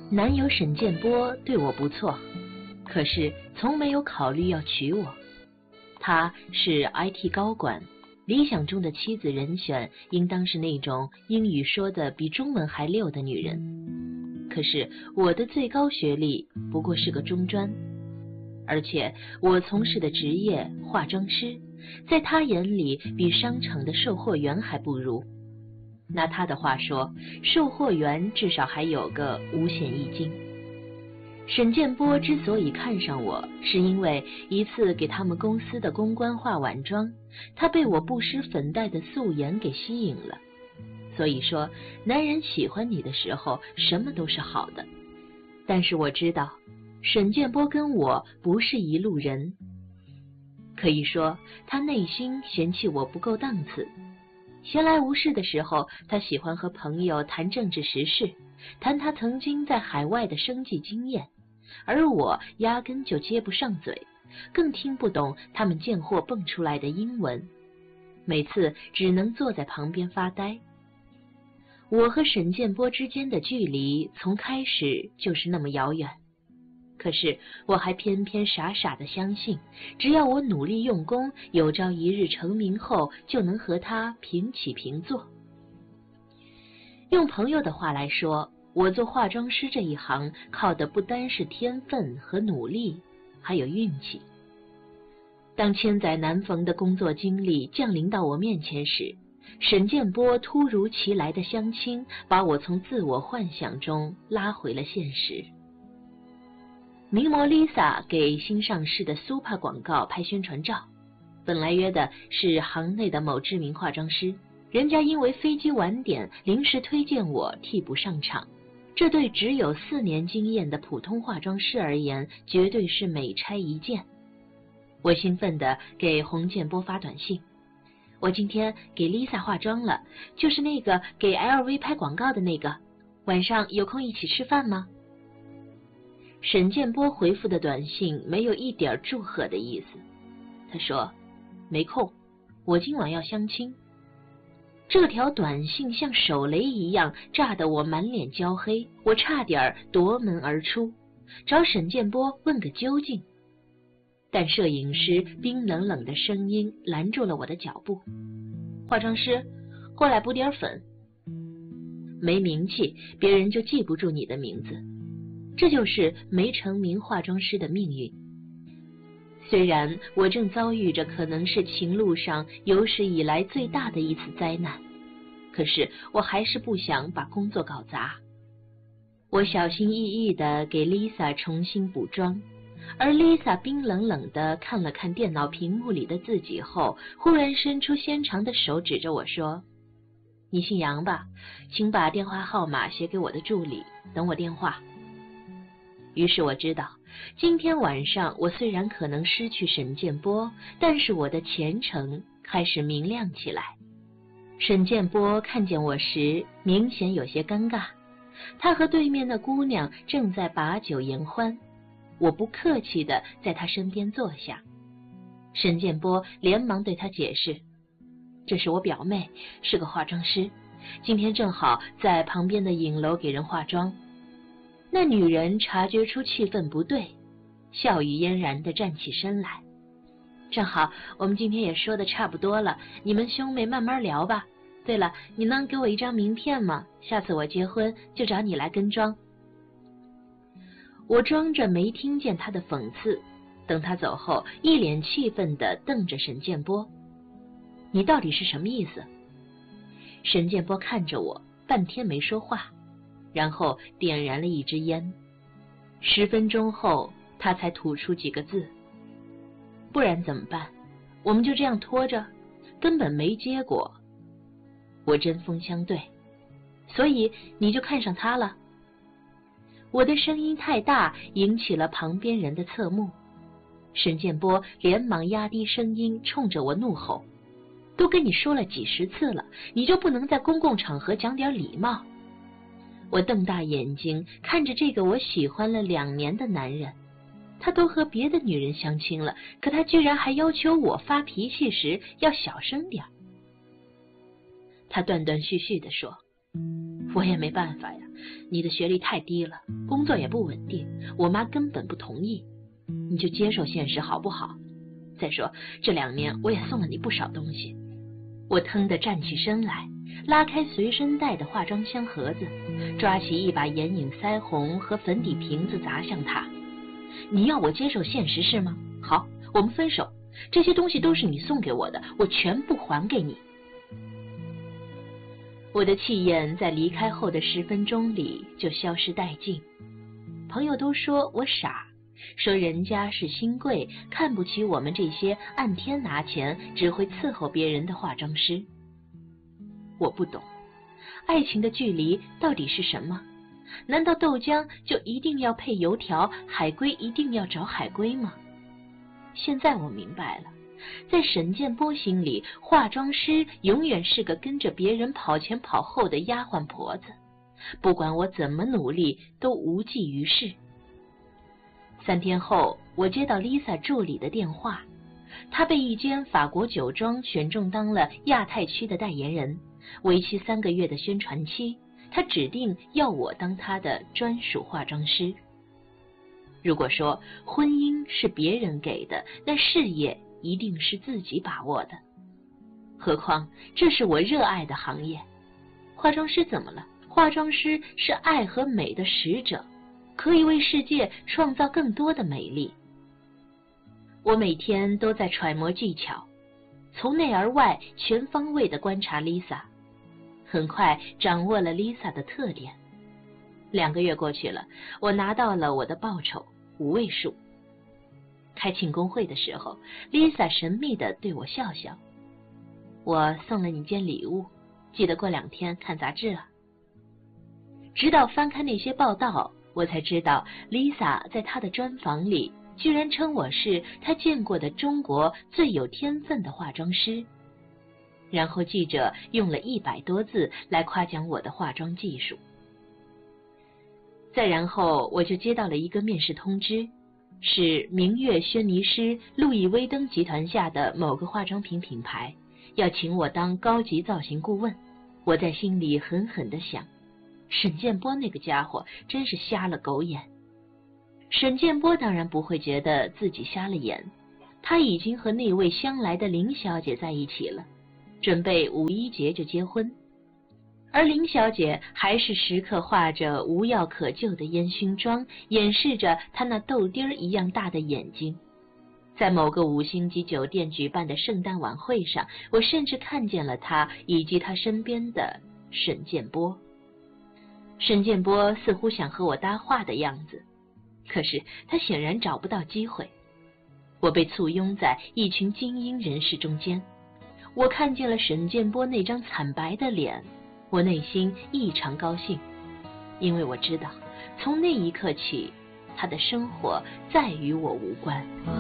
男友沈建波对我不错，可是从没有考虑要娶我。他是 IT 高管，理想中的妻子人选应当是那种英语说的比中文还溜的女人。可是我的最高学历不过是个中专，而且我从事的职业化妆师，在他眼里比商场的售货员还不如。拿他的话说，售货员至少还有个五险一金。沈建波之所以看上我，是因为一次给他们公司的公关化晚妆，他被我不施粉黛的素颜给吸引了。所以说，男人喜欢你的时候，什么都是好的。但是我知道，沈建波跟我不是一路人。可以说，他内心嫌弃我不够档次。闲来无事的时候，他喜欢和朋友谈政治时事，谈他曾经在海外的生计经验，而我压根就接不上嘴，更听不懂他们贱货蹦出来的英文，每次只能坐在旁边发呆。我和沈建波之间的距离从开始就是那么遥远，可是我还偏偏傻傻的相信，只要我努力用功，有朝一日成名后，就能和他平起平坐。用朋友的话来说，我做化妆师这一行，靠的不单是天分和努力，还有运气。当千载难逢的工作经历降临到我面前时，沈建波突如其来的相亲，把我从自我幻想中拉回了现实。名模 Lisa 给新上市的 Super 广告拍宣传照，本来约的是行内的某知名化妆师，人家因为飞机晚点临时推荐我替补上场，这对只有4年经验的普通化妆师而言，绝对是美差一件。我兴奋地给洪建波发短信，我今天给 Lisa 化妆了，就是那个给 LV 拍广告的那个，晚上有空一起吃饭吗？沈建波回复的短信没有一点祝贺的意思，他说没空，我今晚要相亲。这条短信像手雷一样炸得我满脸焦黑，我差点夺门而出，找沈建波问个究竟。但摄影师冰冷冷的声音拦住了我的脚步，化妆师，过来补点粉。没名气，别人就记不住你的名字，这就是没成名化妆师的命运。虽然我正遭遇着可能是情路上有史以来最大的一次灾难，可是我还是不想把工作搞砸。我小心翼翼地给 Lisa 重新补妆，而 Lisa 冰冷冷地看了看电脑屏幕里的自己后，忽然伸出纤长的手指着我说，你姓杨吧，请把电话号码写给我的助理，等我电话。于是我知道，今天晚上我虽然可能失去沈建波，但是我的前程开始明亮起来。沈建波看见我时明显有些尴尬，他和对面的姑娘正在把酒言欢，我不客气地在他身边坐下。沈建波连忙对他解释，这是我表妹，是个化妆师，今天正好在旁边的影楼给人化妆。那女人察觉出气氛不对，笑语嫣然地站起身来，正好我们今天也说的差不多了，你们兄妹慢慢聊吧。对了，你能给我一张名片吗？下次我结婚就找你来跟妆。我装着没听见他的讽刺，等他走后，一脸气愤地瞪着沈建波，你到底是什么意思？沈建波看着我，半天没说话，然后点燃了一支烟。10分钟后，他才吐出几个字，不然怎么办？我们就这样拖着，根本没结果。我针锋相对，所以你就看上他了？我的声音太大，引起了旁边人的侧目。沈建波连忙压低声音，冲着我怒吼，都跟你说了几十次了，你就不能在公共场合讲点礼貌？我瞪大眼睛看着这个我喜欢了2年的男人，他都和别的女人相亲了，可他居然还要求我发脾气时要小声点。他断断续续地说， 我也没办法呀，你的学历太低了，工作也不稳定，我妈根本不同意，你就接受现实好不好？再说这2年我也送了你不少东西。我腾地站起身来，拉开随身带的化妆箱盒子，抓起一把眼影腮红和粉底瓶子砸向他。你要我接受现实是吗？好，我们分手，这些东西都是你送给我的，我全部还给你。我的气焰在离开后的10分钟里就消失殆尽。朋友都说我傻，说人家是新贵，看不起我们这些按天拿钱只会伺候别人的化妆师。我不懂，爱情的距离到底是什么？难道豆浆就一定要配油条，海龟一定要找海龟吗？现在我明白了，在沈建波心里，化妆师永远是个跟着别人跑前跑后的丫鬟婆子，不管我怎么努力都无济于事。3天后，我接到 Lisa 助理的电话，她被一间法国酒庄选中当了亚太区的代言人，为期3个月的宣传期，她指定要我当她的专属化妆师。如果说婚姻是别人给的，那事业一定是自己把握的。何况这是我热爱的行业。化妆师怎么了？化妆师是爱和美的使者，可以为世界创造更多的美丽。我每天都在揣摩技巧，从内而外全方位地观察 Lisa， 很快掌握了 Lisa 的特点。2个月过去了，我拿到了我的报酬5位数。开庆功会的时候， Lisa 神秘地对我笑笑，我送了你件礼物，记得过2天看杂志啊。直到翻开那些报道，我才知道 Lisa 在她的专访里居然称我是她见过的中国最有天分的化妆师。然后记者用了100多字来夸奖我的化妆技术。再然后我就接到了一个面试通知，是明月轩尼诗路易威登集团下的某个化妆品品牌，要请我当高级造型顾问。我在心里狠狠地想，沈建波那个家伙真是瞎了狗眼。沈建波当然不会觉得自己瞎了眼，他已经和那位乡来的林小姐在一起了，准备5一节就结婚。而林小姐还是时刻画着无药可救的烟熏妆，掩饰着她那豆丁儿一样大的眼睛。在某个5星级酒店举办的圣诞晚会上，我甚至看见了她以及她身边的沈建波。沈建波似乎想和我搭话的样子，可是他显然找不到机会。我被簇拥在一群精英人士中间，我看见了沈建波那张惨白的脸，我内心异常高兴，因为我知道从那一刻起，他的生活再与我无关。